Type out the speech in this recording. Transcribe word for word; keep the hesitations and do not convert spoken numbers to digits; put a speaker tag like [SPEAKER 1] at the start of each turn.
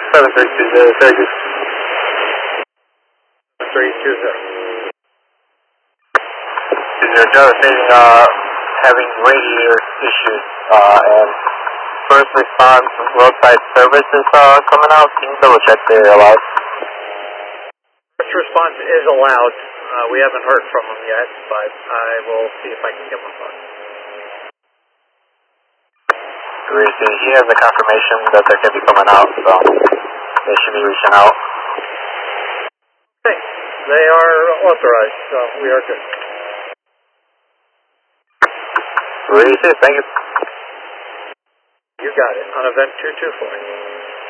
[SPEAKER 1] seven three two zero, very good.
[SPEAKER 2] three two zero.
[SPEAKER 1] two zero, Joe, stating, uh, having radiator issues, uh, and first response roadside services, uh, coming out. Can you double check they're allowed?
[SPEAKER 2] First response is allowed. Uh, we haven't heard from them yet, but I will see if I can give them a phone.
[SPEAKER 1] Great. He has the confirmation that they're going to be coming out, so they should be reaching out.
[SPEAKER 2] Okay. They are authorized, so we are good.
[SPEAKER 1] Great. Thank you.
[SPEAKER 2] You got it. On event two two four.